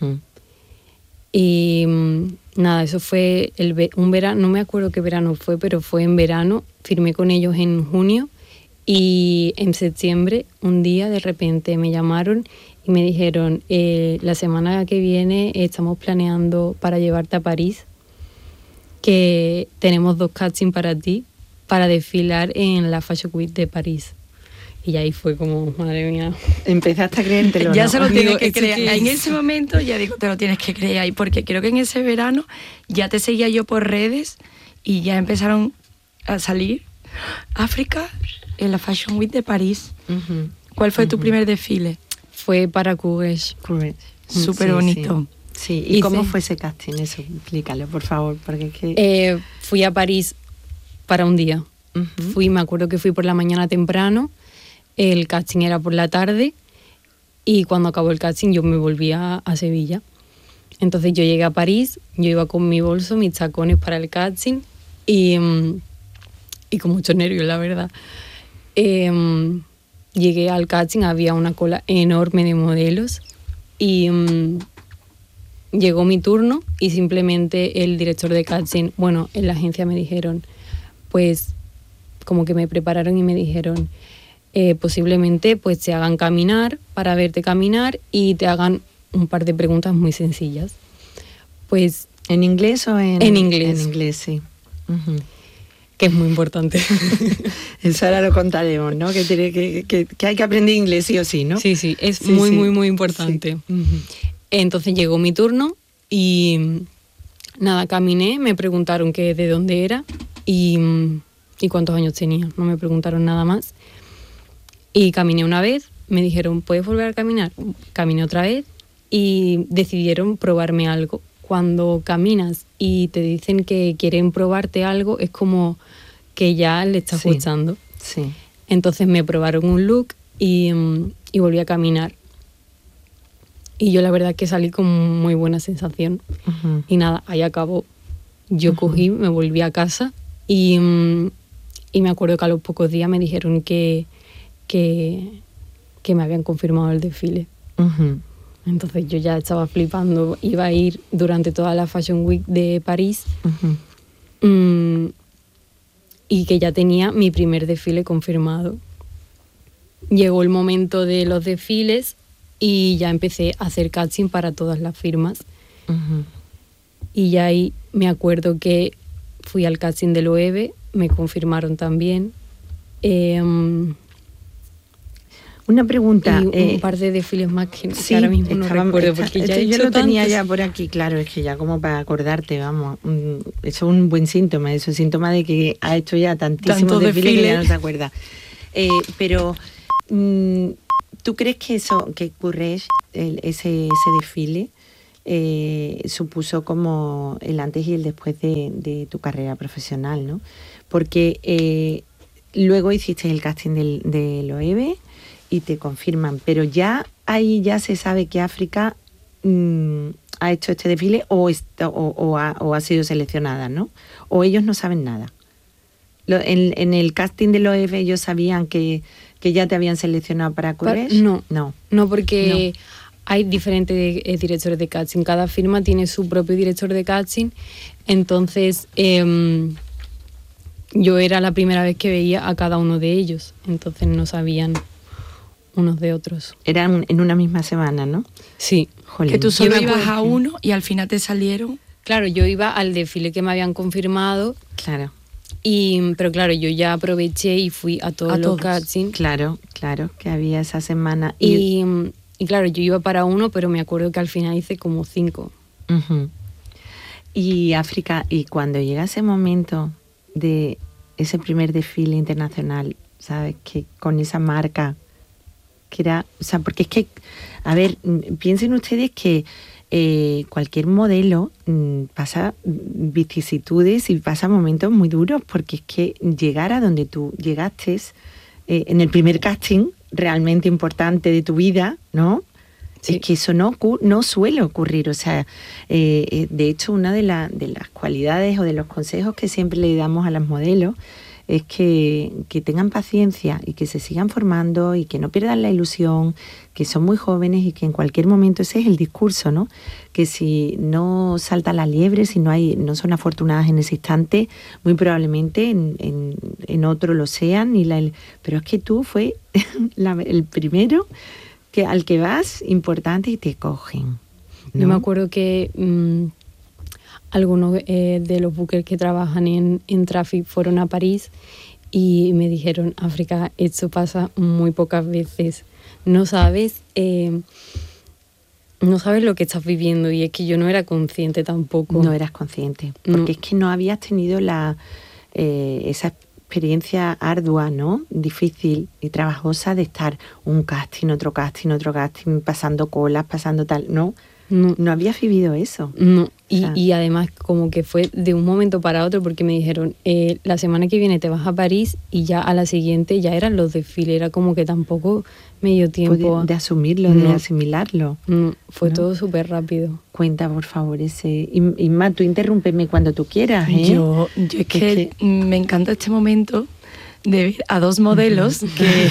Y nada, eso fue un verano, no me acuerdo qué verano fue, pero fue en verano. Firmé con ellos en junio y en septiembre un día de repente me llamaron y me dijeron, la semana que viene estamos planeando para llevarte a París, que tenemos 2 castings para ti, para desfilar en la Fashion Week de París. Y ahí fue como, madre mía. Empezaste a creértelo, ya ¿no? se lo tienes que creer. En ese momento ya digo, te lo tienes que creer ahí, porque creo que en ese verano ya te seguía yo por redes y ya empezaron a salir África en la Fashion Week de París. ¿Cuál fue tu primer desfile? Fue para Courage. Súper bonito. Sí. ¿Y cómo fue ese casting? Eso, explícalo, por favor. Porque es que... fui a París para un día. Me acuerdo que fui por la mañana temprano, el casting era por la tarde y cuando acabó el casting yo me volví a Sevilla. Entonces yo llegué a París, yo iba con mi bolso, mis tacones para el casting y con mucho nervios, la verdad. Llegué al casting, había una cola enorme de modelos y llegó mi turno y simplemente el director de casting, bueno, en la agencia me dijeron, pues como que me prepararon y me dijeron, posiblemente pues te hagan caminar para verte caminar y te hagan un par de preguntas muy sencillas. Pues ¿en inglés o en inglés? En inglés, sí. Que es muy importante. Eso ahora lo contaremos, ¿no? Que hay que aprender inglés sí o sí, ¿no? Sí, es muy importante. Sí. Entonces llegó mi turno y nada, caminé, me preguntaron que de dónde era y cuántos años tenía. No me preguntaron nada más. Y caminé una vez, me dijeron, ¿puedes volver a caminar? Caminé otra vez y decidieron probarme algo. Cuando caminas y te dicen que quieren probarte algo, es como que ya le estás gustando. Sí. Entonces me probaron un look y volví a caminar. Y yo la verdad que salí con muy buena sensación. Y nada, ahí acabó. Yo cogí, me volví a casa y me acuerdo que a los pocos días me dijeron que me habían confirmado el desfile. Entonces yo ya estaba flipando, iba a ir durante toda la Fashion Week de París y que ya tenía mi primer desfile confirmado. Llegó el momento de los desfiles y ya empecé a hacer casting para todas las firmas. Y ya ahí me acuerdo que fui al casting de Loewe, me confirmaron también. Una pregunta. Y un par de desfiles más que ahora mismo no recuerdo, porque ya yo lo tenía ya por aquí, claro, es que ya como para acordarte, vamos. Eso es un buen síntoma, eso es síntoma de que ha hecho ya tantísimos desfiles que ya no se acuerda. Pero, ¿tú crees que Quraysh, ese desfile, supuso como el antes y el después de tu carrera profesional, ¿no? Porque luego hiciste el casting del OEB y te confirman, pero ya ahí ya se sabe que África ha hecho este desfile o ha sido seleccionada, ¿no? O ellos no saben nada. En el casting del OEB ellos sabían que ya te habían seleccionado para Quraysh. No, porque hay diferentes directores de casting. Cada firma tiene su propio director de casting. Entonces, yo era la primera vez que veía a cada uno de ellos. Entonces no sabían unos de otros. Eran en una misma semana, ¿no? Sí. Jolín. Que tú solo ibas a uno y al final te salieron. Claro, yo iba al desfile que me habían confirmado. Claro. Pero claro, yo ya aproveché y fui a todos los castings. Claro, que había esa semana. Y claro, yo iba para uno, pero me acuerdo que al final hice como 5. Uh-huh. Y África, y cuando llega ese momento de ese primer desfile internacional, ¿sabes? Que con esa marca, que era, o sea, porque es que, a ver, piensen ustedes que cualquier modelo pasa vicisitudes y pasa momentos muy duros, porque es que llegar a donde tú llegaste en el primer casting realmente importante de tu vida, ¿no? Sí. Es que eso no suele ocurrir. O sea, de hecho, una de las cualidades o de los consejos que siempre le damos a las modelos es que tengan paciencia y que se sigan formando y que no pierdan la ilusión, que son muy jóvenes y que en cualquier momento, ese es el discurso, ¿no? Que si no salta la liebre, si no son afortunadas en ese instante, muy probablemente en otro lo sean. Pero es que tú fue el primero al que vas importante y te cogen, ¿no? Yo me acuerdo que algunos de los bookers que trabajan en Traffic fueron a París y me dijeron: África, esto pasa muy pocas veces, no sabes lo que estás viviendo. Y es que yo no era consciente tampoco. No eras consciente, porque es que no habías tenido esa experiencia ardua, ¿no? Difícil y trabajosa de estar un casting, otro casting, pasando colas, pasando tal, ¿no? No habías vivido eso. No, y además como que fue de un momento para otro, porque me dijeron, la semana que viene te vas a París, y ya a la siguiente ya eran los desfiles. Era como que tampoco me dio tiempo de asumirlo, de asimilarlo. Fue todo súper rápido. Cuenta, por favor, ese... Inma, tú interrúmpeme cuando tú quieras, ¿eh? Yo es que me encanta este momento de ver a dos modelos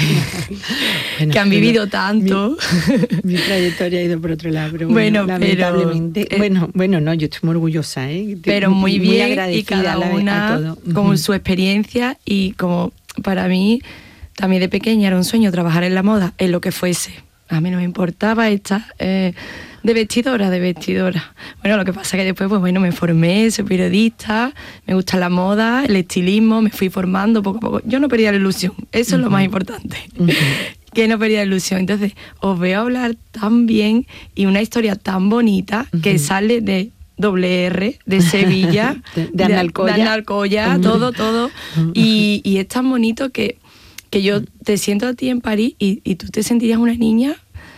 que han vivido tanto. Mi trayectoria ha ido por otro lado, pero bueno, lamentablemente. No, yo estoy muy orgullosa, ¿eh? Pero muy bien, y cada una con su experiencia, y como para mí también de pequeña era un sueño trabajar en la moda, en lo que fuese. A mí no me importaba estar de vestidora. Bueno, lo que pasa es que después, pues bueno, me formé, soy periodista, me gusta la moda, el estilismo, me fui formando poco a poco. Yo no perdía la ilusión, eso es lo más importante, que no perdía la ilusión. Entonces, os veo hablar tan bien y una historia tan bonita que sale de WR, de Sevilla, de Analcoya, todo. Y es tan bonito que yo te siento a ti en París y tú te sentirías una niña.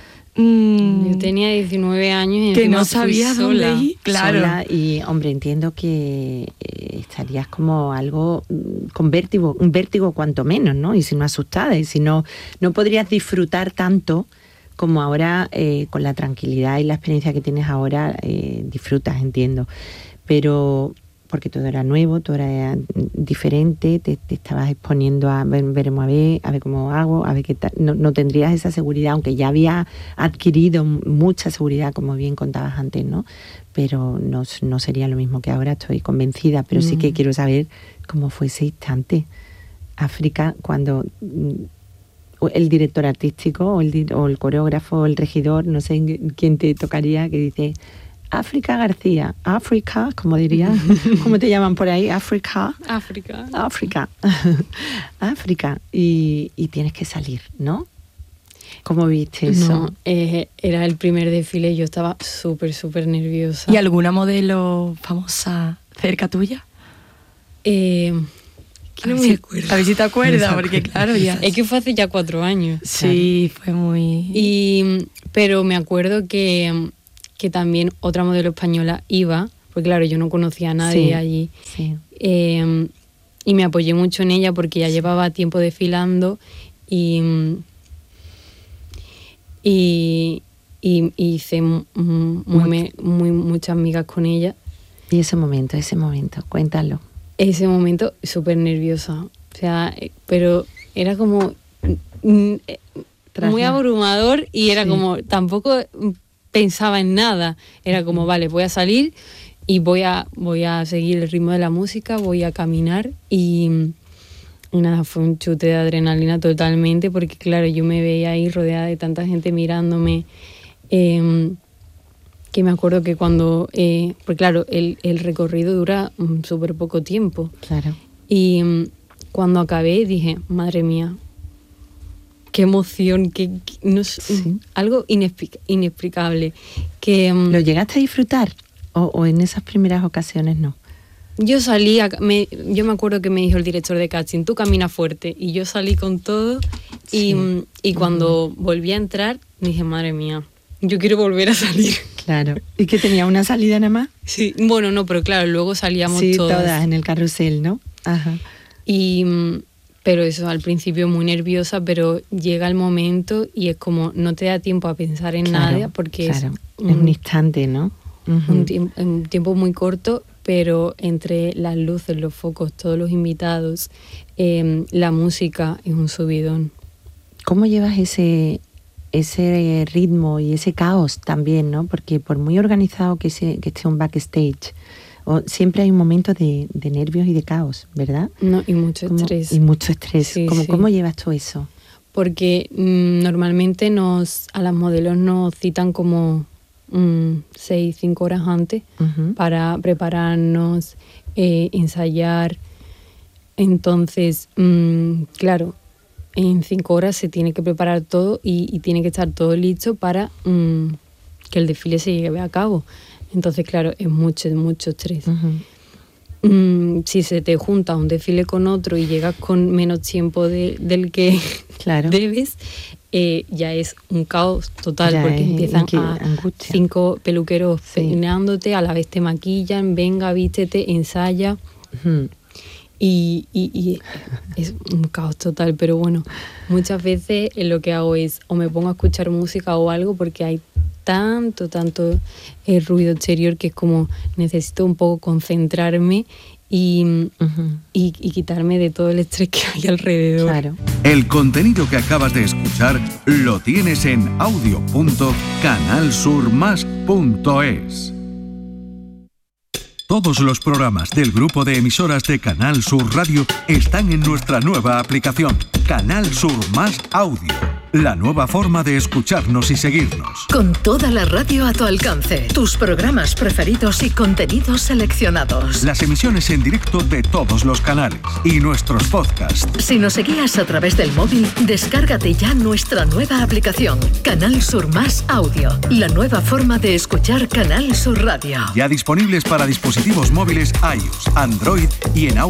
Yo tenía 19 años y que no sabías dónde ir. Claro. Sola, y hombre, entiendo que estarías como algo con vértigo, un vértigo cuanto menos, ¿no? Y si no asustada, y si no podrías disfrutar tanto como ahora, con la tranquilidad y la experiencia que tienes ahora, disfrutas, entiendo. Pero porque todo era nuevo, todo era diferente, te estabas exponiendo veremos a ver cómo hago, a ver qué tal. No tendrías esa seguridad, aunque ya había adquirido mucha seguridad, como bien contabas antes, ¿no? Pero no sería lo mismo que ahora, estoy convencida, pero sí que quiero saber cómo fue ese instante. África, cuando el director artístico o el coreógrafo o el regidor, no sé quién te tocaría, que dice: África García, África, como diría, ¿cómo te llaman por ahí? África. Y tienes que salir, ¿no? ¿Cómo viste eso? No, era el primer desfile y yo estaba súper nerviosa. ¿Y alguna modelo famosa cerca tuya? No me acuerdo. A ver si te acuerdas, porque claro, ya... Es que fue hace ya 4 años. Sí, claro. Fue muy... Pero me acuerdo que también otra modelo española iba, porque claro, yo no conocía a nadie allí. Sí. Y me apoyé mucho en ella porque ya llevaba tiempo desfilando y hice muchas amigas con ella. ¿Y ese momento, cuéntalo? Ese momento, súper nerviosa. O sea, pero era como muy abrumador y era como, tampoco pensaba en nada. Era como, vale, voy a salir y voy a seguir el ritmo de la música, voy a caminar y nada, fue un chute de adrenalina totalmente, porque claro, yo me veía ahí rodeada de tanta gente mirándome, que me acuerdo que cuando, porque claro, el recorrido dura súper poco tiempo. Claro. Y cuando acabé dije, madre mía, qué emoción, no sé, algo inexplicable. ¿Lo llegaste a disfrutar o en esas primeras ocasiones no? Yo salí, yo me acuerdo que me dijo el director de casting, tú camina fuerte, y yo salí con todo y cuando volví a entrar dije, madre mía, yo quiero volver a salir. Claro. ¿Y que tenía una salida nada más? Sí, bueno, no, pero claro, luego salíamos todas en el carrusel, ¿no? Ajá. Pero eso, al principio muy nerviosa, pero llega el momento y es como, no te da tiempo a pensar en nada, porque es un instante, ¿no? Un tiempo muy corto, pero entre las luces, los focos, todos los invitados, la música es un subidón. ¿Cómo llevas ese ritmo y ese caos también, ¿no? Porque por muy organizado que esté un backstage, siempre hay un momento de nervios y de caos, ¿verdad? No, y mucho estrés. Y mucho estrés. Sí, ¿Cómo llevas tú eso? Porque normalmente a las modelos nos citan como 6-5 horas antes para prepararnos, ensayar. Entonces, claro, en 5 horas se tiene que preparar todo y tiene que estar todo listo para que el desfile se lleve a cabo. Entonces, claro, es mucho estrés. Si se te junta un desfile con otro y llegas con menos tiempo del que debes, ya es un caos total, porque empiezan a 5 peluqueros peinándote, a la vez te maquillan, venga, vístete, ensaya. Y es un caos total, pero bueno, muchas veces lo que hago es o me pongo a escuchar música o algo, porque hay tanto ruido exterior que es como necesito un poco concentrarme y quitarme de todo el estrés que hay alrededor. Claro. El contenido que acabas de escuchar lo tienes en audio.canalsurmas.es. Todos los programas del grupo de emisoras de Canal Sur Radio están en nuestra nueva aplicación, Canal Sur Más Audio. La nueva forma de escucharnos y seguirnos. Con toda la radio a tu alcance, tus programas preferidos y contenidos seleccionados. Las emisiones en directo de todos los canales y nuestros podcasts. Si nos seguías a través del móvil, descárgate ya nuestra nueva aplicación, Canal Sur Más Audio. La nueva forma de escuchar Canal Sur Radio. Ya disponibles para dispositivos móviles iOS, Android y en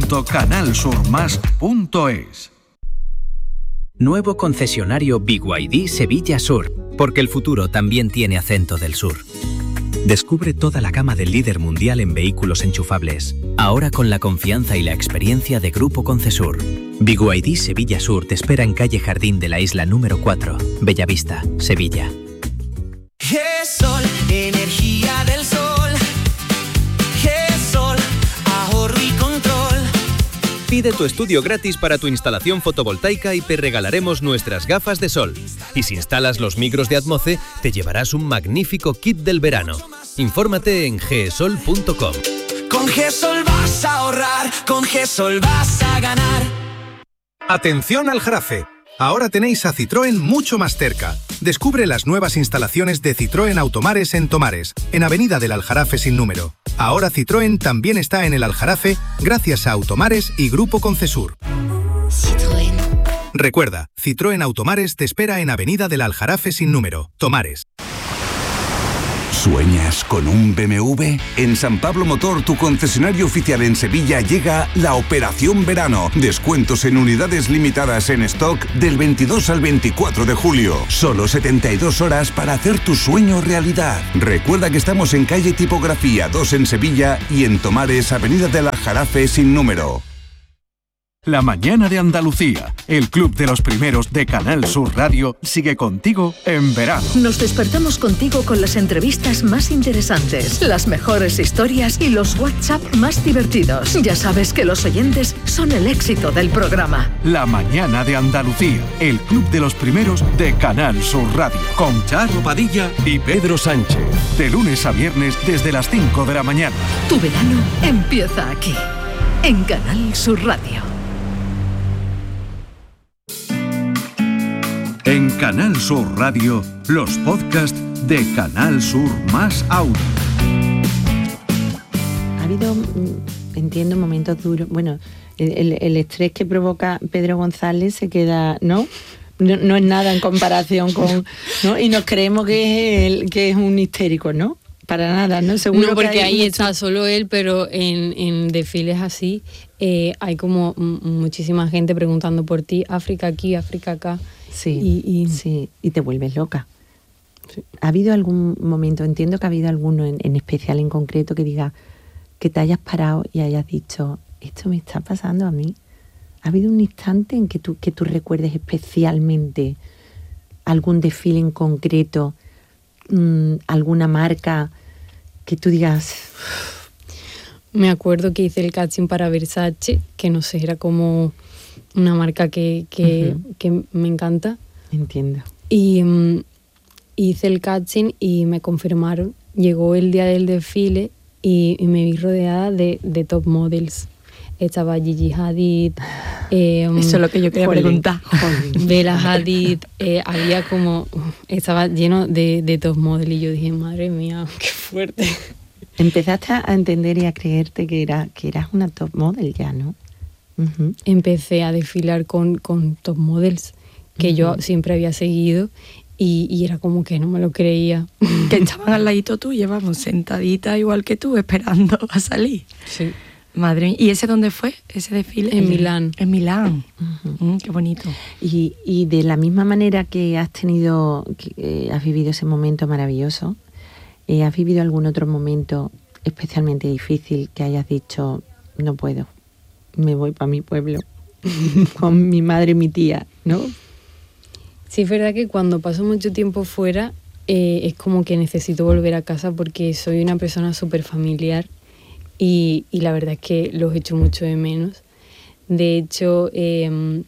audio.canalsurmas.es. Nuevo concesionario BYD Sevilla Sur, porque el futuro también tiene acento del sur. Descubre toda la gama del líder mundial en vehículos enchufables, ahora con la confianza y la experiencia de Grupo Concesur. BYD Sevilla Sur te espera en calle Jardín de la Isla número 4, Bellavista, Sevilla. GESOL, energía del sol. GESOL, ahorro y control. Pide tu estudio gratis para tu instalación fotovoltaica y te regalaremos nuestras gafas de sol. Y si instalas los micros de Atmoce, te llevarás un magnífico kit del verano. Infórmate en gesol.com. Con GESOL vas a ahorrar, con GESOL vas a ganar. Atención al Jarafe. Ahora tenéis a Citroën mucho más cerca. Descubre las nuevas instalaciones de Citroën Automares en Tomares, en Avenida del Aljarafe sin número. Ahora Citroën también está en el Aljarafe gracias a Automares y Grupo Concesur. Citroën. Recuerda, Citroën Automares te espera en Avenida del Aljarafe sin número, Tomares. ¿Sueñas con un BMW? En San Pablo Motor, tu concesionario oficial en Sevilla, llega la Operación Verano. Descuentos en unidades limitadas en stock del 22 al 24 de julio. Solo 72 horas para hacer tu sueño realidad. Recuerda que estamos en calle Tipografía 2 en Sevilla y en Tomares, Avenida del Aljarafe sin número. La mañana de Andalucía, el club de los primeros de Canal Sur Radio, sigue contigo en verano. Nos despertamos contigo con las entrevistas más interesantes, las mejores historias y los WhatsApp más divertidos. Ya sabes que los oyentes son el éxito del programa. La mañana de Andalucía, el club de los primeros de Canal Sur Radio, con Charo Padilla y Pedro Sánchez. De lunes a viernes desde las 5 de la mañana. Tu verano empieza aquí, en Canal Sur Radio. En Canal Sur Radio, los podcasts de Canal Sur más Audio. Ha habido, entiendo, momentos duros. Bueno, el estrés que provoca Pedro González se queda, ¿no? No es nada en comparación con, ¿no? Y nos creemos que es un histérico, ¿no? Para nada, ¿no? Seguro no, porque que ahí está solo él, pero en desfiles así hay como muchísima gente preguntando por ti, África aquí, África acá. Sí, sí, y te vuelves loca. Sí. ¿Ha habido algún momento, entiendo que ha habido alguno en especial, en concreto, que diga, que te hayas parado y hayas dicho, esto me está pasando a mí? ¿Ha habido un instante en que tú recuerdes especialmente algún desfile en concreto, alguna marca, que tú digas... Me acuerdo que hice el casting para Versace, que no sé, era como una marca que me encanta. Entiendo. Y hice el casting y me confirmaron. Llegó el día del desfile y me vi rodeada de top models. Estaba Gigi Hadid. Eso es lo que yo quería preguntar. Bella Hadid. Había como... Estaba lleno de top models y yo dije, madre mía, qué fuerte. Empezaste a entender y a creerte que eras una top model ya, ¿no? Uh-huh. Empecé a desfilar con top models que yo siempre había seguido y era como que no me lo creía. Que estaban al ladito tuyo, vamos, sentadita igual que tú, esperando a salir. Sí. Madre mía. ¿Y ese dónde fue, ese desfile? En Milán. En Milán. Uh-huh. Qué bonito. Y de la misma manera que has vivido ese momento maravilloso, ¿has vivido algún otro momento especialmente difícil que hayas dicho, no puedo, me voy para mi pueblo, con mi madre y mi tía, ¿no? Sí, es verdad que cuando paso mucho tiempo fuera es como que necesito volver a casa porque soy una persona súper familiar y la verdad es que los echo mucho de menos. De hecho, de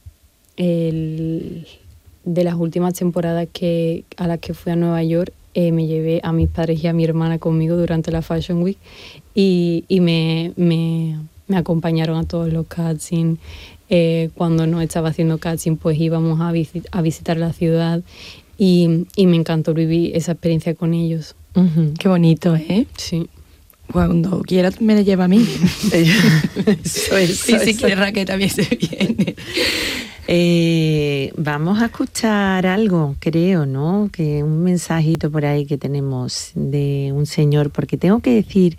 las últimas temporadas a las que fui a Nueva York, me llevé a mis padres y a mi hermana conmigo durante la Fashion Week y me acompañaron a todos los castings. Cuando no estaba haciendo casting, pues íbamos a visitar la ciudad y me encantó vivir esa experiencia con ellos. Uh-huh. Qué bonito, ¿eh? Sí. Cuando quieras me lleva a mí. Eso. Y si quieres, Raquel también se viene. Vamos a escuchar algo, creo, ¿no? Que un mensajito por ahí que tenemos de un señor, porque tengo que decir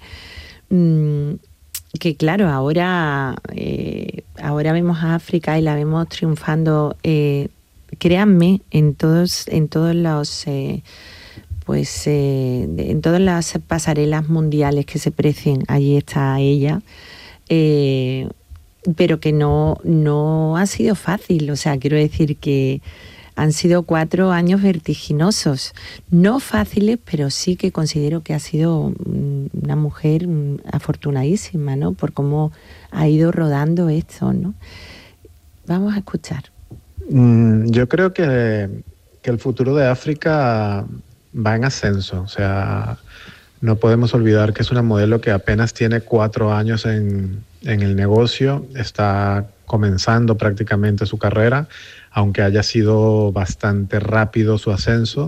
que claro, ahora vemos a África y la vemos triunfando, créanme, en todas las pasarelas mundiales que se precien, allí está ella. Pero que no ha sido fácil, o sea, quiero decir que han sido 4 años vertiginosos, no fáciles, pero sí que considero que ha sido una mujer afortunadísima, ¿no? Por cómo ha ido rodando esto, ¿no? Vamos a escuchar. Yo creo que el futuro de África va en ascenso, o sea, no podemos olvidar que es una modelo que apenas tiene 4 años en el negocio, está comenzando prácticamente su carrera, aunque haya sido bastante rápido su ascenso.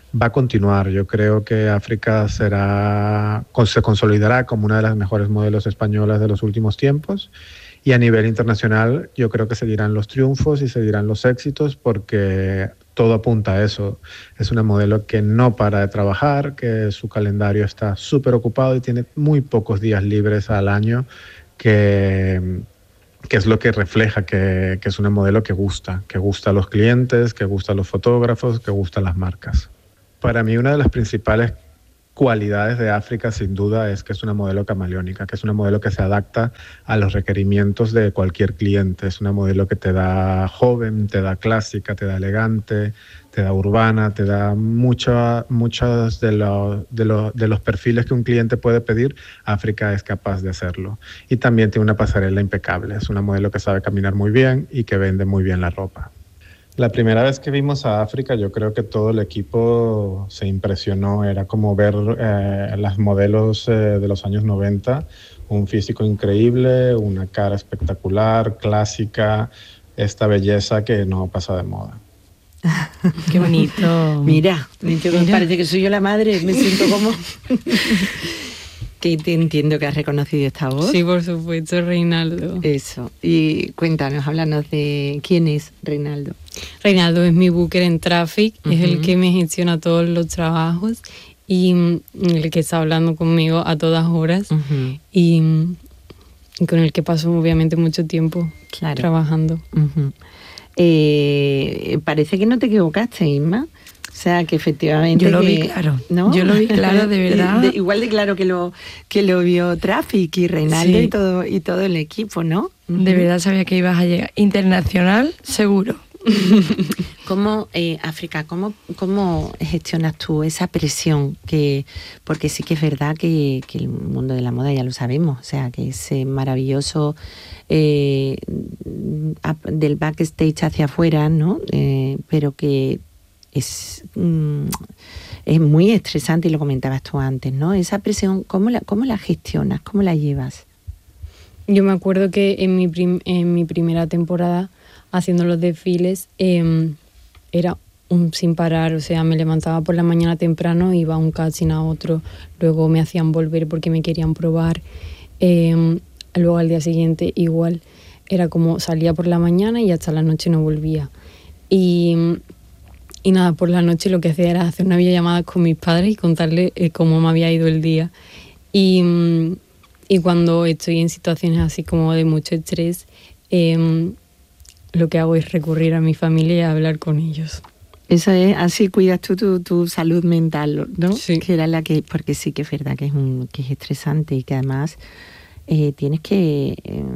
va a continuar. Yo creo que África se consolidará como una de las mejores modelos españolas de los últimos tiempos, y a nivel internacional yo creo que se dirán los triunfos y se dirán los éxitos, porque todo apunta a eso. Es una modelo que no para de trabajar, que su calendario está súper ocupado y tiene muy pocos días libres al año, que es lo que refleja que es una modelo que gusta a los clientes, que gusta a los fotógrafos, que gusta a las marcas. Para mí una de las principales cualidades de África, sin duda, es que es una modelo camaleónica, que es una modelo que se adapta a los requerimientos de cualquier cliente. Es una modelo que te da joven, te da clásica, te da elegante, te da urbana, te da muchos de los perfiles que un cliente puede pedir. África es capaz de hacerlo. Y también tiene una pasarela impecable. Es una modelo que sabe caminar muy bien y que vende muy bien la ropa. La primera vez que vimos a África, yo creo que todo el equipo se impresionó. Era como ver las modelos de los años 90, un físico increíble, una cara espectacular, clásica, esta belleza que no pasa de moda. Qué bonito. Mira, parece que soy yo la madre, me siento como... Que te entiendo que has reconocido esta voz. Sí, por supuesto, Reinaldo. Eso. Y cuéntanos, háblanos de quién es Reinaldo. Reinaldo es mi booker en Traffic, es el que me gestiona todos los trabajos y el que está hablando conmigo a todas horas y con el que paso obviamente mucho tiempo trabajando. Parece que no te equivocaste, Inma. O sea, que efectivamente... Yo lo vi claro, ¿no? Yo lo vi claro, de verdad. Igual de claro que lo vio Traffic y Reinaldo y todo el equipo, ¿no? De verdad sabía que ibas a llegar. Internacional, seguro. ¿Cómo, África, cómo gestionas tú esa presión? Porque sí que es verdad que el mundo de la moda ya lo sabemos, o sea, que es maravilloso del backstage hacia afuera, ¿no? Pero que es muy estresante, y lo comentabas tú antes, ¿no? Esa presión, ¿cómo la gestionas? ¿Cómo la llevas? Yo me acuerdo que en mi primera temporada haciendo los desfiles era un sin parar, o sea, me levantaba por la mañana temprano, iba a un casting a otro, luego me hacían volver porque me querían probar, luego al día siguiente igual, era como salía por la mañana y hasta la noche no volvía. Y nada, por la noche lo que hacía era hacer una videollamada con mis padres y contarles cómo me había ido el día. Y cuando estoy en situaciones así como de mucho estrés, lo que hago es recurrir a mi familia y a hablar con ellos. Eso es, así cuidas tú tu salud mental, ¿no? Sí. Que era porque sí que es verdad que es estresante y que además tienes que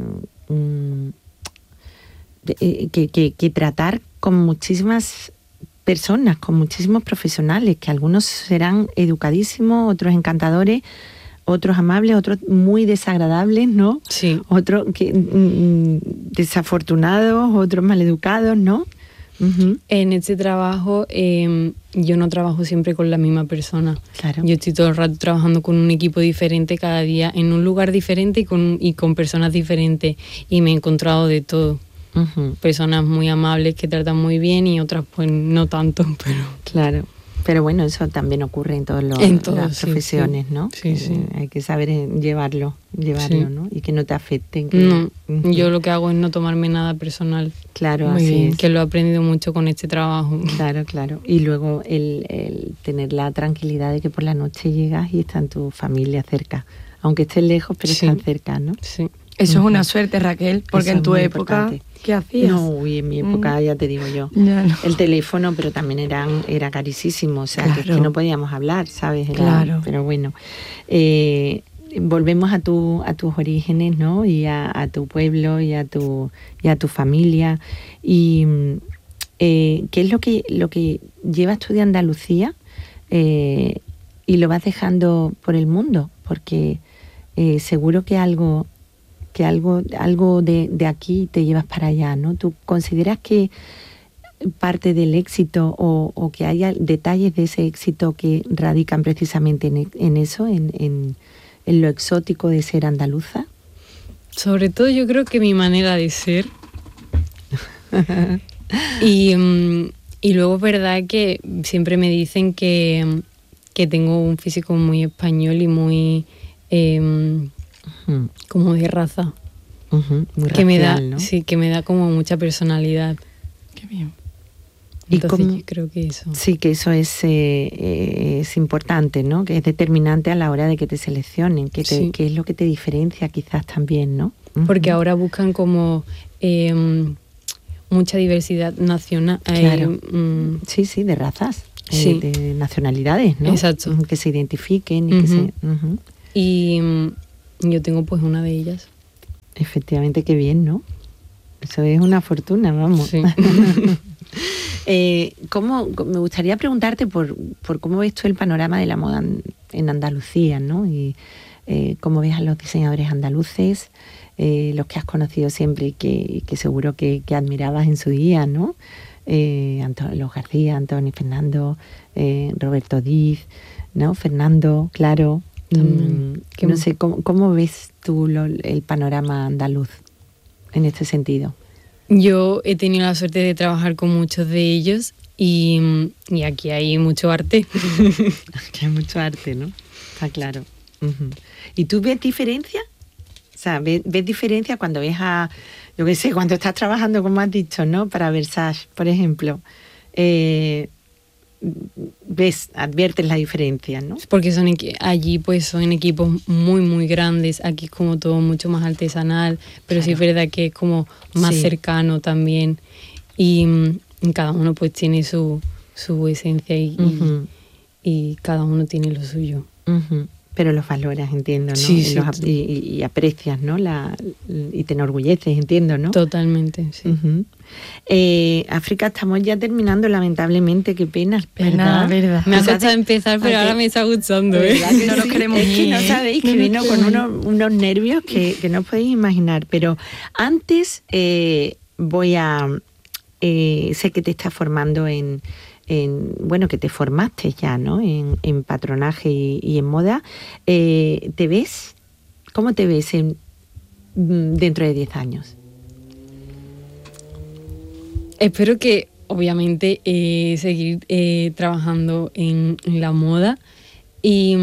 tratar con muchísimas personas, con muchísimos profesionales, que algunos serán educadísimos, otros encantadores, otros amables, otros muy desagradables, ¿no? Sí. Otros desafortunados, otros maleducados, ¿no? En este trabajo yo no trabajo siempre con la misma persona. Claro. Yo estoy todo el rato trabajando con un equipo diferente cada día, en un lugar diferente y con personas diferentes, y me he encontrado de todo. Personas muy amables que tratan muy bien y otras pues no tanto, pero... Claro, pero bueno, eso también ocurre en todas las profesiones, sí. ¿no? Sí, sí. Hay que saber llevarlo, sí. ¿no? Y que no te afecten. No, yo lo que hago es no tomarme nada personal. Claro, muy así bien, es. Que lo he aprendido mucho con este trabajo. Claro. Y luego el tener la tranquilidad de que por la noche llegas y están tu familia cerca. Aunque estés lejos, pero están cerca, ¿no? Sí. Eso es una suerte, Raquel, porque eso en tu época, importante. ¿qué hacías? No, en mi época, ya te digo yo, ya no. El teléfono, pero también era carísimo, o sea, que no podíamos hablar, ¿sabes? Claro. Pero bueno, volvemos a tus orígenes, ¿no? Y a tu pueblo y a tu familia. Y ¿qué es lo que llevas tú de Andalucía y lo vas dejando por el mundo? Porque seguro que algo de aquí te llevas para allá, ¿no? ¿Tú consideras que parte del éxito o que haya detalles de ese éxito que radican precisamente en eso, en lo exótico de ser andaluza? Sobre todo yo creo que mi manera de ser y Y luego es verdad que siempre me dicen que tengo un físico muy español y muy como de raza. Muy que me da, racial, ¿no? Sí, que me da como mucha personalidad. Qué bien. Entonces yo creo que eso. Sí, que eso es importante, ¿no? Que es determinante a la hora de que te seleccionen, que es lo que te diferencia quizás también, ¿no? Porque ahora buscan como mucha diversidad nacional. Claro. Sí, de razas, sí. De nacionalidades, ¿no? Exacto. Que se identifiquen y que se... Y yo tengo pues una de ellas. Efectivamente, qué bien, ¿no? Eso es una fortuna, vamos. Sí. Me gustaría preguntarte por cómo ves tú el panorama de la moda en Andalucía, ¿no? Y cómo ves a los diseñadores andaluces, los que has conocido siempre y que seguro que admirabas en su día, ¿no? Los García, Antonio, Fernando, Roberto Diz, ¿no? Fernando, claro. No sé, ¿cómo ves tú el panorama andaluz en este sentido? Yo he tenido la suerte de trabajar con muchos de ellos y aquí hay mucho arte. Aquí hay mucho arte, ¿no? Está claro. ¿Y tú ves diferencia? O sea, ¿ves diferencia cuando ves yo qué sé, cuando estás trabajando, como has dicho, ¿no? Para Versace, por ejemplo. Adviertes la diferencia, ¿no? Porque allí pues son equipos muy muy grandes, aquí es como todo mucho más artesanal, pero claro. Sí es verdad que es como más cercano también y cada uno pues tiene su esencia y cada uno tiene lo suyo. Pero los valoras, entiendo, ¿no? Sí, y aprecias, ¿no? Y te enorgulleces, entiendo, ¿no? Totalmente, sí. África, estamos ya terminando, lamentablemente, qué pena, ¿verdad? Me ha costado empezar, pero ahora me está gustando, ¿eh? No nos queremos ir. Es que no sabéis que vino con unos nervios que no os podéis imaginar, pero antes sé que te estás formando que te formaste ya, ¿no? En patronaje y en moda. ¿Te ves? ¿Cómo te ves dentro de 10 años? Espero que, obviamente, seguir trabajando en la moda y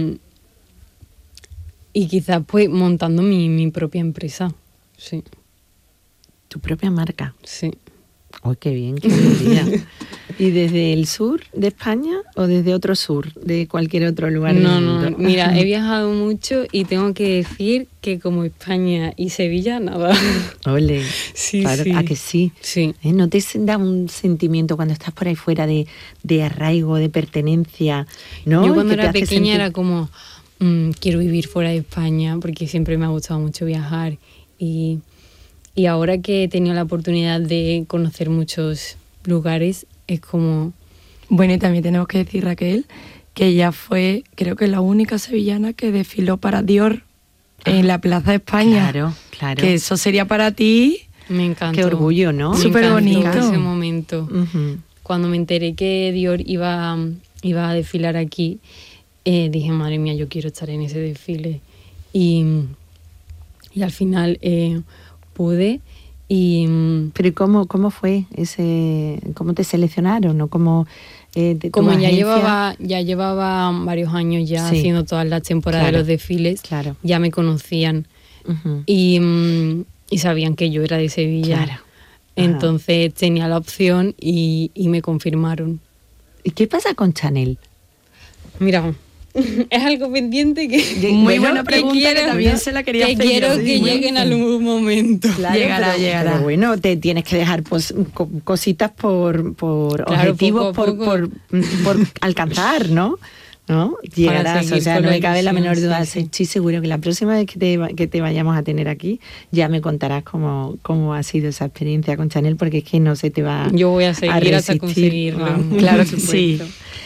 quizás pues montando mi propia empresa. Sí. ¿Tu propia marca? Sí. ¡Oh, qué bien! ¡Qué alegría! ¿Y desde el sur de España o desde otro sur, de cualquier otro lugar del mundo? No, mira, he viajado mucho y tengo que decir que como España y Sevilla, nada. ¡Ole! Sí, claro, sí. ¿A que sí? Sí. ¿No te da un sentimiento cuando estás por ahí fuera de arraigo, de pertenencia? ¿No? Yo cuando era pequeña era como, quiero vivir fuera de España porque siempre me ha gustado mucho viajar y ahora que he tenido la oportunidad de conocer muchos lugares, es como... Bueno, y también tenemos que decir, Raquel, que ella fue, creo que la única sevillana que desfiló para Dior en la Plaza de España. Claro. Que eso sería para ti... Me encantó. Qué orgullo, ¿no? Súper bonito. Ese momento. Cuando me enteré que Dior iba a desfilar aquí, dije, madre mía, yo quiero estar en ese desfile. Y al final... pude pero ¿cómo fue ese? ¿Cómo te seleccionaron? ¿O cómo como ya llevaba varios años ya haciendo todas las temporadas de los desfiles, ya me conocían y sabían que yo era de Sevilla. Entonces tenía la opción y me confirmaron. ¿Y qué pasa con Chanel? Mira, es algo pendiente que... Muy buena pregunta, que también se la quería hacer. Que quiero que llegue en algún momento. Claro, llegará. Pero bueno, te tienes que dejar cositas por objetivos, por alcanzar, ¿no? Llegarás, o sea, no me cabe la menor duda. Estoy seguro que la próxima vez que te vayamos a tener aquí, ya me contarás cómo ha sido esa experiencia con Chanel, porque es que no se te va a Yo voy a seguir hasta conseguirlo. Claro que sí.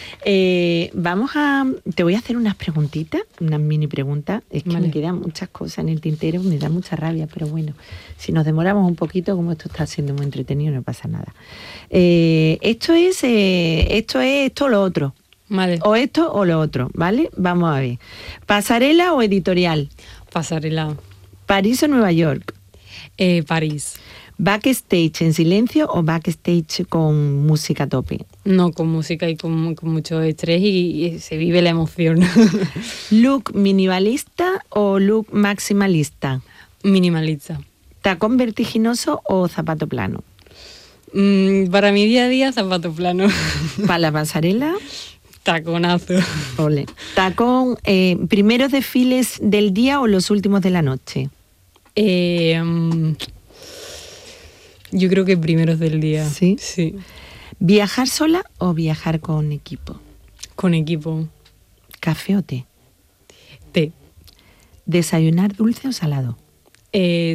Te voy a hacer unas preguntitas, unas mini preguntas. Es que me quedan muchas cosas en el tintero, me da mucha rabia, pero bueno, si nos demoramos un poquito, como esto está siendo muy entretenido, no pasa nada. Esto o lo otro. Vale. O esto o lo otro, ¿vale? Vamos a ver. ¿Pasarela o editorial? Pasarela. ¿París o Nueva York? París. ¿Backstage en silencio o backstage con música a tope? No, con música y con mucho estrés y se vive la emoción. ¿Look minimalista o look maximalista? Minimalista. ¿Tacón vertiginoso o zapato plano? Para mi día a día, zapato plano. ¿Para la pasarela? Taconazo. Ole. ¿Tacón primeros desfiles del día o los últimos de la noche? Yo creo que primeros del día. ¿Sí? Sí. ¿Viajar sola o viajar con equipo? Con equipo. ¿Café o té? Té. ¿Desayunar dulce o salado?